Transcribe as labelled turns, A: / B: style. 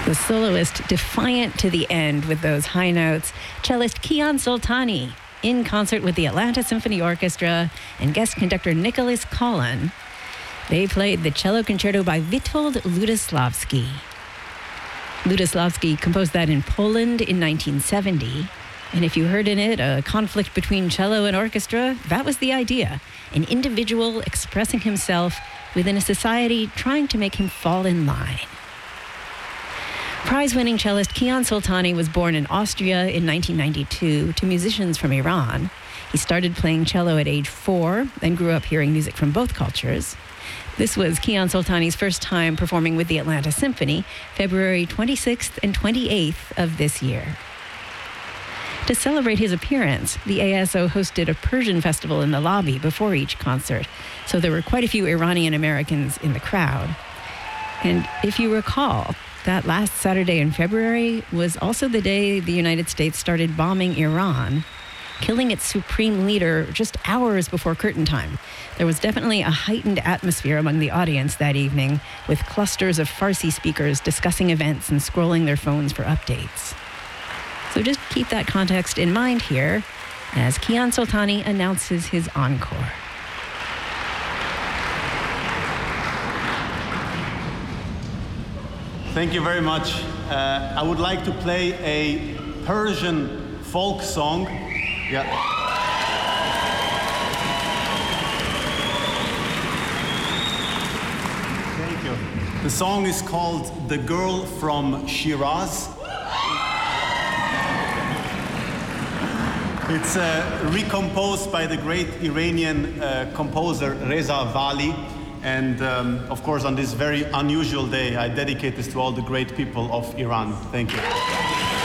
A: The soloist defiant to the end with those high notes, cellist Kiyan Soltani, in concert with the Atlanta Symphony Orchestra and guest conductor Nicholas Collin. They played the cello concerto by Witold Lutosławski. Lutosławski composed that in Poland in 1970. And if you heard in it a conflict between cello and orchestra, that was the idea. An individual expressing himself within a society trying to make him fall in line. Prize-winning cellist Kiyan Soltani was born in Austria in 1992 to musicians from Iran. He started playing cello at age 4, then grew up hearing music from both cultures. This was Kiyan Soltani's first time performing with the Atlanta Symphony, February 26th and 28th of this year. To celebrate his appearance, the ASO hosted a Persian festival in the lobby before each concert, so there were quite a few Iranian Americans in the crowd. And if you recall, that last Saturday in February was also the day the United States started bombing Iran, killing its supreme leader just hours before curtain time. There was definitely a heightened atmosphere among the audience that evening, with clusters of Farsi speakers discussing events and scrolling their phones for updates. So just keep that context in mind here as Kiyan Soltani announces his encore.
B: Thank you very much. I would like to play a Persian folk song. Yeah. Thank you. The song is called The Girl from Shiraz. It's recomposed by the great Iranian composer Reza Vali. And of course, on this very unusual day, I dedicate this to all the great people of Iran. Thank you.